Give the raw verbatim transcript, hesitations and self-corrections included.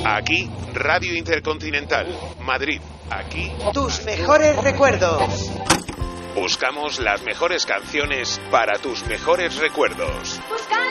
Aquí, Radio Intercontinental, Madrid. Aquí, tus mejores recuerdos. Buscamos las mejores canciones para tus mejores recuerdos. Buscando